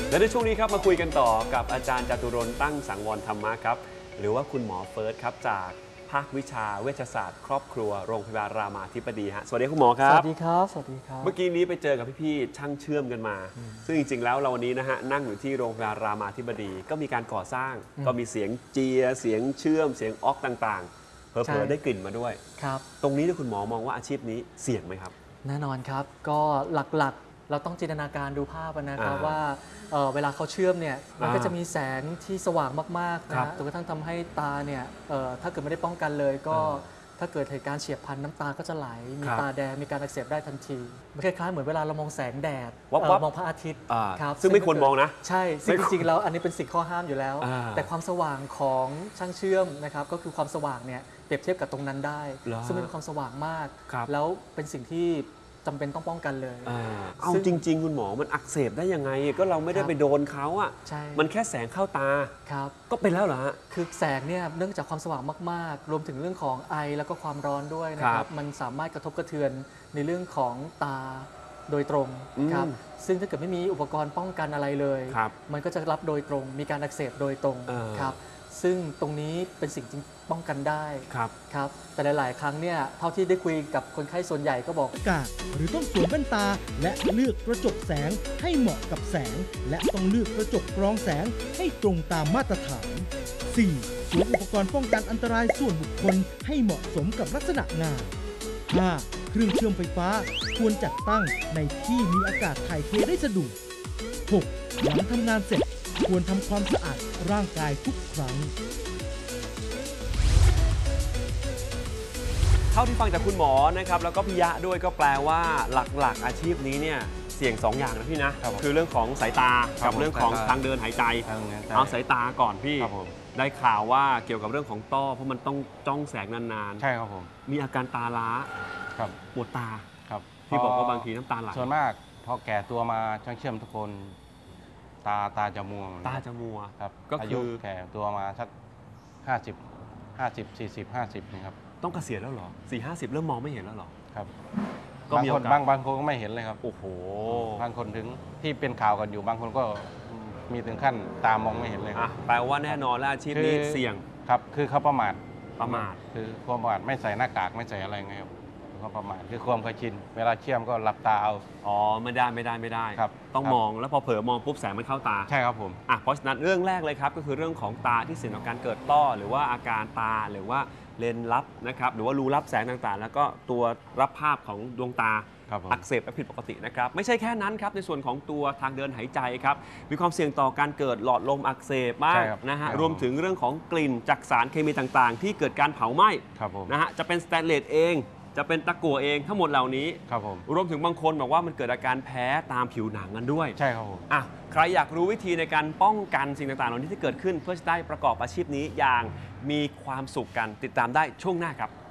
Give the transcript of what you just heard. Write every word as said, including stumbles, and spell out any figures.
และในช่วงนี้ครับมาคุยกันต่อกับอาจารย์จตุรนต์ตั้งสังวรธรรมะครับหรือว่าคุณหมอเฟิร์สครับจากภาควิชาเวชศาสตร์ครอบครัวโรงพยาบาลรามาธิบดีฮะสวัสดีคุณหมอครับสวัสดีครับสวัสดีครับเมื่อกี้นี้ไปเจอกับพี่ๆช่างเชื่อมกันมาซึ่งจริงๆแล้วเราวันนี้นะฮะนั่งอยู่ที่โรงพยาบาลรามาธิบดีก็มีการก่อสร้างก็มีเสียงเจียเสียงเชื่อมเสียงออกต่างๆเผลอๆได้กลิ่นมาด้วยครับตรงนี้ที่คุณหมอมองว่าอาชีพนี้เสี่ยงไหมครับแน่นอนครับก็หลักๆเราต้องจินตนาการดูภาพนะครับว่าเเวลาเขาเชื่อมเนี่ยมันก็จะมีแสงที่สว่างมากๆนะจนกระทั่งทำให้ตาเนี่ยถ้าเกิดไม่ได้ป้องกันเลยก็ถ้าเกิดเหตุการณ์เฉียบพลันน้ำตาก็จะไหลมีตาแดงมีการอักเสบได้ทันทีมันคล้ายๆเหมือนเวลาเรามองแสงแดดมองพระอาทิตย์ครับซึ่งไม่ควรมองนะใช่ซึ่งจริงๆแล้วอันนี้เป็นสิ่งข้อห้ามอยู่แล้วแต่ความสว่างของช่างเชื่อมนะครับก็คือความสว่างเนี่ยเปรียบเทียบกับตรงนั้นได้ซึ่งเป็นความสว่างมากแล้วเป็นสิ่งที่จำเป็นต้องป้องกันเลยเอาจริงๆคุณหมอมันอักเสบได้ยังไงก็เราไม่ได้ไปโดนเขาอ่ะมันแค่แสงเข้าตาครับก็เป็นแล้วเหรอฮะคือแสงเนี่ยเนื่องจากความสว่างมากๆรวมถึงเรื่องของไอแล้วก็ความร้อนด้วยนะครับมันสามารถกระทบกระเทือนในเรื่องของตาโดยตรงครับซึ่งถ้าเกิดไม่มีอุปกรณ์ป้องกันอะไรเลยมันก็จะรับโดยตรงมีการอักเสบโดยตรงครับซึ่งตรงนี้เป็นสิ่งที่ป้องกันได้ครับครับแต่หลายๆครั้งเนี่ยเท่าที่ได้คุยกับคนไข้ส่วนใหญ่ก็บอกกากหรือต้องสวมแว่นตาและเลือกกระจกแสงให้เหมาะกับแสงและต้องเลือกกระจกกรองแสงให้ตรงตามมาตรฐาน สี่. สวมอุปกรณ์ป้องกันอันตรายส่วนบุคคลให้เหมาะสมกับลักษณะงาน ห้า. เครื่องเชื่อมไฟฟ้าควรจัดตั้งในที่มีอากาศถ่ายเทได้สะดวก หก. หลังทำงานเสร็จควรทำความสะอาดร่างกายทุกครั้งเท่าที่ฟังจากคุณหมอนะครับแล้วก็พิยะด้วยก็แปลว่าหลักๆอาชีพนี้เนี่ยเสี่ยงสองอย่างนะพี่นะคือเรื่องของสายตากับเรื่องของทางเดินหายใจเอาสายตาก่อนพี่ได้ข่าวว่าเกี่ยวกับเรื่องของต้อเพราะมันต้องจ้องแสงนานๆใช่ครับผมมีอาการตาล้าครับปวดตาครับที่บอกว่าบางทีน้ำตาไหลส่วนมากพอแก่ตัวมาช่างเชื่อมทุกคนตาตาจะมัวตาจะมัวครับก็คือแก่ตัวมาสักห้าสิบห้าสิบสี่สิบห้าสิบนี่ครับต้องเกษียณแล้วเหรอสี่ห้าสิบเริ่มมองไม่เห็นแล้วเหรอครับบางคนบางบางคนก็ไม่เห็นเลยครับโอ้โหบางคนถึงที่เป็นข่าวกันอยู่บางคนก็มีถึงขั้นตามองไม่เห็นเลยครับแปลว่าแน่นอนแล้วอาชีพนี้เสี่ยงครับคือเขาประมาทประมาทคือความประมาทไม่ใส่หน้ากากไม่ใส่อะไรไงครับเขาประมาทคือความเคยชินเวลาเชื่อมก็หลับตาเอาอ๋อไม่ได้ไม่ได้ไม่ได้ครับต้องมองแล้วพอเผลอมองปุ๊บแสงมันเข้าตาใช่ครับผมอ่ะเพราะฉะนั้นเรื่องแรกเลยครับก็คือเรื่องของตาที่เสี่ยงต่อการเกิดต้อหรือว่าอาการตาหรือว่าเลนส์ลับนะครับหรือว่ารูรับแสงต่างๆแล้วก็ตัวรับภาพของดวงตาอักเสบและผิดปกตินะครับไม่ใช่แค่นั้นครับในส่วนของตัวทางเดินหายใจครับมีความเสี่ยงต่อการเกิดหลอดลมอักเสบบ้างนะฮะรวมถึงเรื่องของกลิ่นจากสารเคมีต่างๆที่เกิดการเผาไหม้นะฮะจะเป็นสแตนเลสเองจะเป็นตะกั่วเองทั้งหมดเหล่านี้ครับผมรวมถึงบางคนบอกว่ามันเกิดอาการแพ้ตามผิวหนังกันด้วยใช่ครับผมอ่ะใครอยากรู้วิธีในการป้องกันสิ่งต่างๆเหล่านี้ที่เกิดขึ้นเพื่อจะได้ประกอบอาชีพนี้อย่างมีความสุขกันติดตามได้ช่วงหน้าครับ